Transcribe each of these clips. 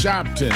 Shopton,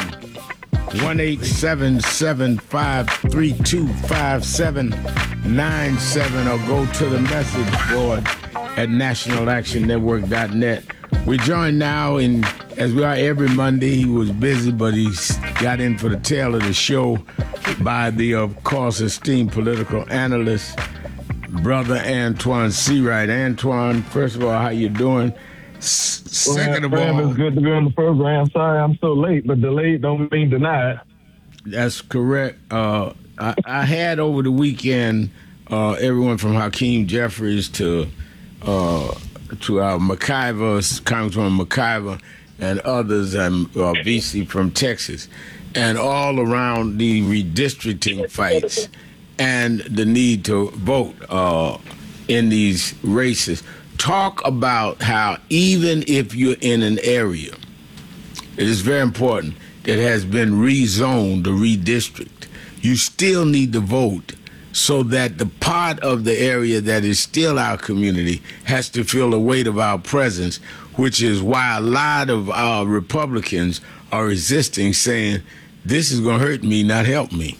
1-877-532-5797, or go to the message board at nationalactionnetwork.net. We're joined now, as we are every Monday. He was busy, but he got in for the tail of the show by the, of course, esteemed political analyst, Brother Antoine Seawright. Antoine, first of all, how you doing? Second of all, it's good to be on the program. Sorry I'm so late, but delayed don't mean denied. That's correct. I had over the weekend everyone from Hakeem Jeffries to our McIver, Congressman McIver, and others, and VC from Texas, and all around the redistricting fights and the need to vote in these races. Talk about how even if you're in an area, it is very important, that has been rezoned or redistricted, you still need to vote so that the part of the area that is still our community has to feel the weight of our presence, which is why a lot of our Republicans are resisting, saying, this is going to hurt me, not help me.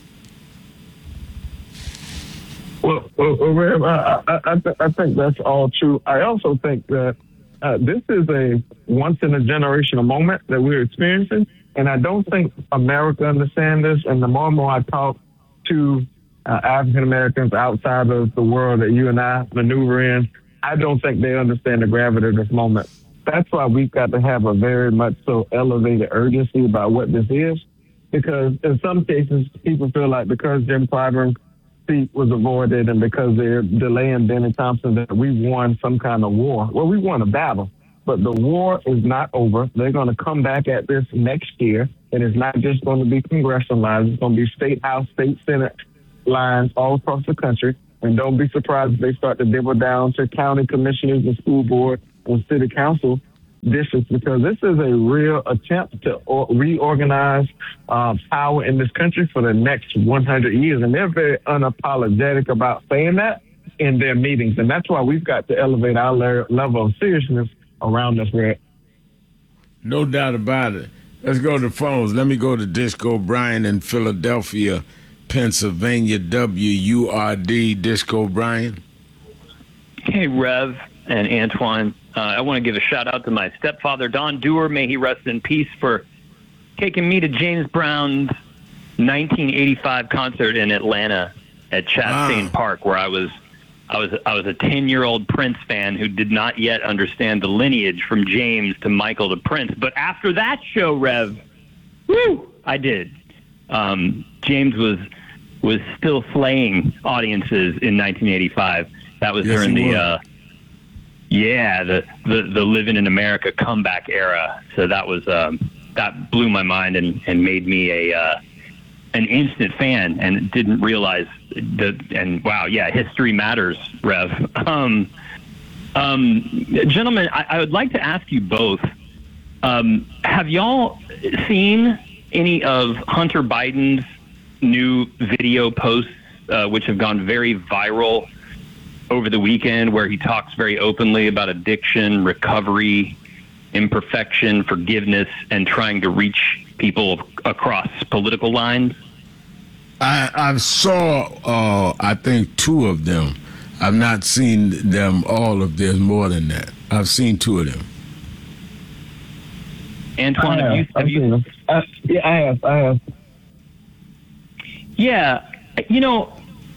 Well, Rev, I think that's all true. I also think that this is a once-in-a-generational moment that we're experiencing, and I don't think America understands this. And the more and more I talk to African-Americans outside of the world that you and I maneuver in, I don't think they understand the gravity of this moment. That's why we've got to have a very much so elevated urgency about what this is, because in some cases, people feel like because Jim Clyburn seat was avoided and because they're delaying Benny Thompson that we won some kind of war. Well, we won a battle, but the war is not over. They're going to come back at this next year, and it's not just going to be congressional lines. It's going to be state house, state senate lines all across the country. And don't be surprised if they start to dribble down to county commissioners and school board and city council districts, because this is a real attempt to reorganize power in this country for the next 100 years. And they're very unapologetic about saying that in their meetings. And that's why we've got to elevate our level of seriousness around this, Red. No doubt about it. Let's go to the phones. Let me go to Disco Brian in Philadelphia, Pennsylvania, WURD. Disco Brian. Hey, Rev and Antoine. I want to give a shout out to my stepfather, Don Dewar. May he rest in peace, for taking me to James Brown's 1985 concert in Atlanta at Chastain Park, where I was a 10-year-old Prince fan who did not yet understand the lineage from James to Michael to Prince. But after that show, Rev, I did. James was still slaying audiences in 1985. That was during the Living in America comeback era. So that was that blew my mind and made me an instant fan, and didn't realize that. And wow, yeah, history matters, Rev. Gentlemen, I would like to ask you both: have y'all seen any of Hunter Biden's new video posts, which have gone very viral over the weekend, where he talks very openly about addiction, recovery, imperfection, forgiveness, and trying to reach people across political lines? I saw, I think, 2 of them. I've not seen them all. If there's more than that, I've seen 2 of them. Antoine, have you? Yeah, I have. Yeah, you know,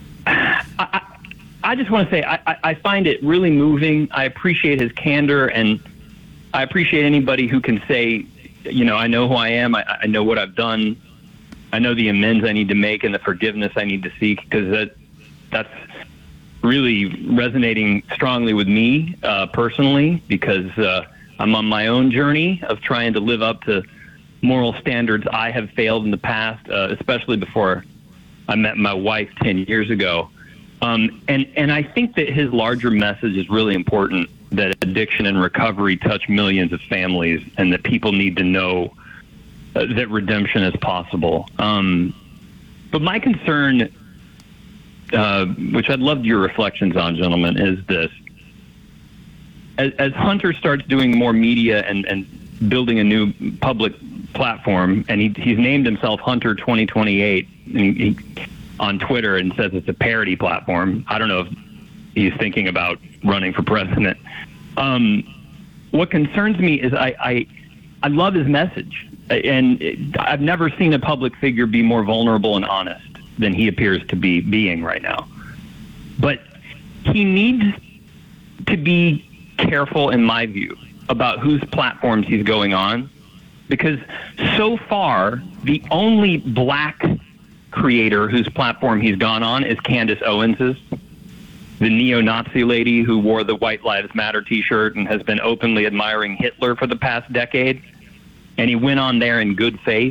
I just want to say I find it really moving. I appreciate his candor, and I appreciate anybody who can say, you know, I know who I am. I know what I've done. I know the amends I need to make and the forgiveness I need to seek, because that's really resonating strongly with me personally, because I'm on my own journey of trying to live up to moral standards I have failed in the past, especially before I met my wife 10 years ago. And I think that his larger message is really important, that addiction and recovery touch millions of families, and that people need to know that redemption is possible. But my concern, which I'd love your reflections on, gentlemen, is this. As Hunter starts doing more media and building a new public platform, and he's named himself Hunter 2028 on Twitter and says it's a parody platform. I don't know if he's thinking about running for president. What concerns me is I love his message, and I've never seen a public figure be more vulnerable and honest than he appears to be being right now. But he needs to be careful, in my view, about whose platforms he's going on, because so far the only black creator whose platform he's gone on is Candace Owens's, the neo-Nazi lady who wore the White Lives Matter t-shirt and has been openly admiring Hitler for the past decade. And he went on there in good faith.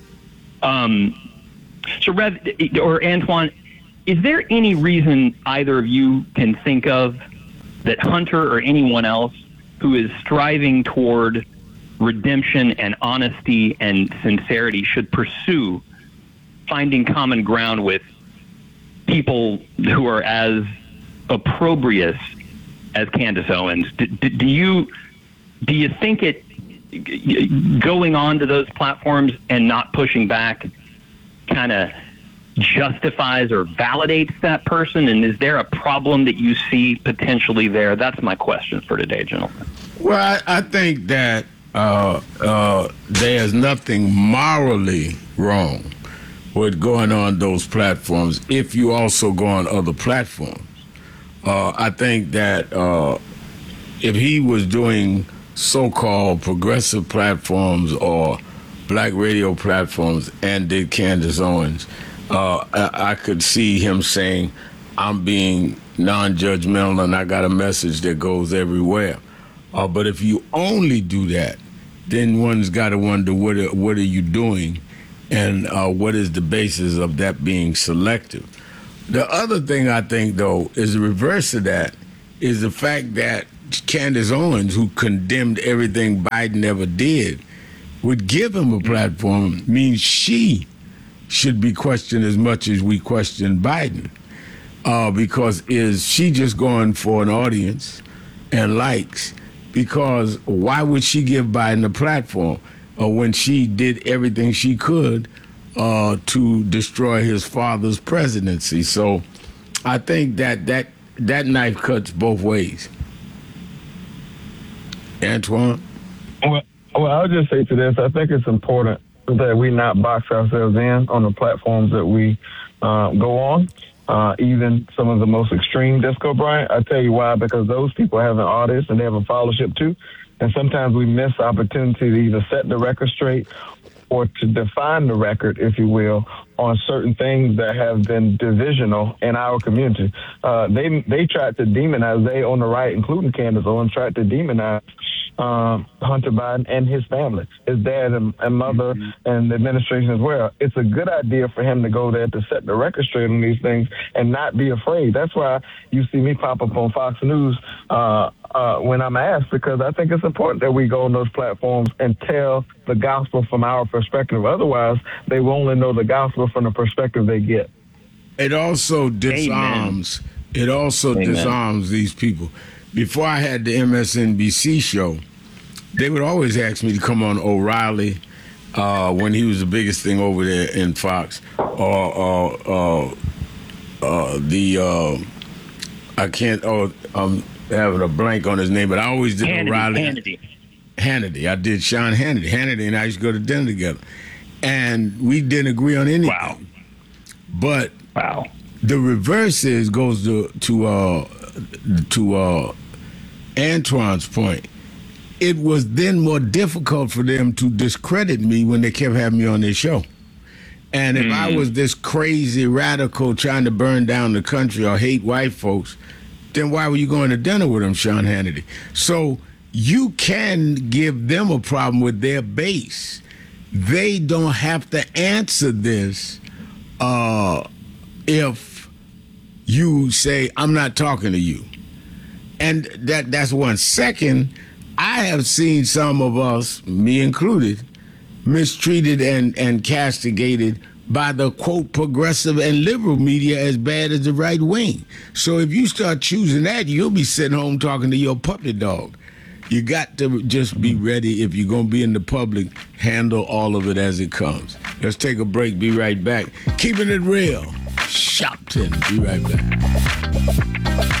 So Rev, or Antoine, is there any reason either of you can think of that Hunter or anyone else who is striving toward redemption and honesty and sincerity should pursue finding common ground with people who are as opprobrious as Candace Owens? Do you think it going on to those platforms and not pushing back kind of justifies or validates that person? And is there a problem that you see potentially there? That's my question for today, gentlemen. Well, I think that there's nothing morally wrong with going on those platforms if you also go on other platforms. I think that if he was doing so-called progressive platforms or black radio platforms and did Candace Owens, I could see him saying, I'm being non-judgmental and I got a message that goes everywhere. But if you only do that, then one's got to wonder what are you doing, and what is the basis of that being selective. The other thing I think, though, is the reverse of that, is the fact that Candace Owens, who condemned everything Biden ever did, would give him a platform means she should be questioned as much as we question Biden. Because is she just going for an audience and likes? Because why would she give Biden a platform when she did everything she could to destroy his father's presidency? So I think that knife cuts both ways. Antoine? Well, I'll just say to this, I think it's important that we not box ourselves in on the platforms that we go on, even some of the most extreme disco, Brian. I tell you why, because those people have an audience and they have a followership too. And sometimes we miss opportunity to either set the record straight or to define the record, if you will, on certain things that have been divisional in our community. They tried to demonize, they on the right, including Candace Owens, tried to demonize Hunter Biden and his family, his dad and mother and the administration as well. It's a good idea for him to go there to set the record straight on these things and not be afraid. That's why you see me pop up on Fox News when I'm asked, because I think it's important that we go on those platforms and tell the gospel from our perspective. Otherwise, they will only know the gospel from the perspective they get. It also disarms. Amen. It also Amen. disarms these people. Before I had the MSNBC show, they would always ask me to come on O'Reilly when he was the biggest thing over there in Fox, or I'm having a blank on his name, but I always did O'Reilly. Hannity. I did Sean Hannity. Hannity and I used to go to dinner together, and we didn't agree on anything. Wow. But the reverse goes to Antoine's point. It was then more difficult for them to discredit me when they kept having me on their show. And if I was this crazy radical trying to burn down the country or hate white folks, then why were you going to dinner with them, Sean Hannity? So you can give them a problem with their base. They don't have to answer this if you say, I'm not talking to you. And that's one. Second, I have seen some of us, me included, mistreated and castigated by the, quote, progressive and liberal media as bad as the right wing. So if you start choosing that, you'll be sitting home talking to your puppy dog. You got to just be ready. If you're going to be in the public, handle all of it as it comes. Let's take a break. Be right back. Keeping it real. Shopton. Be right back.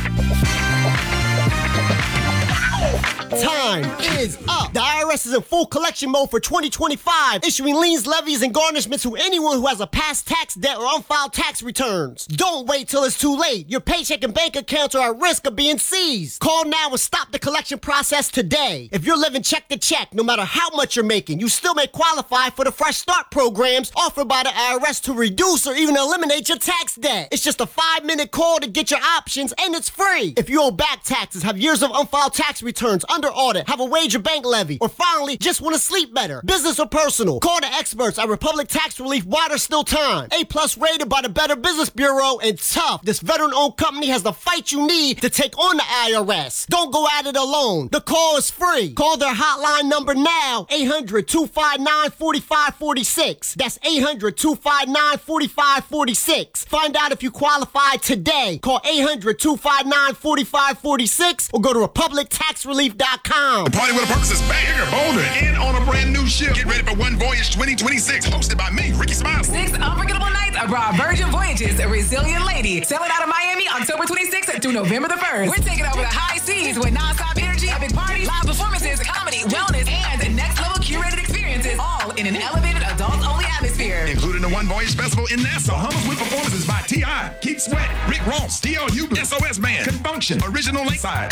Time is up. The IRS is in full collection mode for 2025, issuing liens, levies, and garnishments to anyone who has a past tax debt or unfiled tax returns. Don't wait till it's too late. Your paycheck and bank accounts are at risk of being seized. Call now and stop the collection process today. If you're living check to check, no matter how much you're making, you still may qualify for the Fresh Start programs offered by the IRS to reduce or even eliminate your tax debt. It's just a 5-minute call to get your options, and it's free. If you owe back taxes, have years of unfiled tax returns, under audit, have a wage or bank levy, or finally just want to sleep better, business or personal, call the experts at Republic Tax Relief while there's still time. A+ rated by the Better Business Bureau, and tough. This veteran-owned company has the fight you need to take on the IRS. Don't go at it alone. The call is free. Call their hotline number now, 800-259-4546. That's 800-259-4546. Find out if you qualify today. Call 800-259-4546 or go to republictaxrelief.com. The Party with a Purpose is back, bigger, bolder, and on a brand new ship. Get ready for One Voyage 2026, hosted by me, Ricky Smiley. 6 unforgettable nights abroad Virgin Voyages, a resilient lady. Sailing out of Miami October 26th through November the 1st. We're taking over the high seas with non-stop energy, epic parties, live performances, comedy, wellness, and next-level curated experiences, all in an elevated adult-only atmosphere. Including the One Voyage Festival in Nassau, Hummers with performances by T.I., Keith Sweat, Rick Ross, D.L. Hubler, SOS Band, Confunction, Original Lakeside,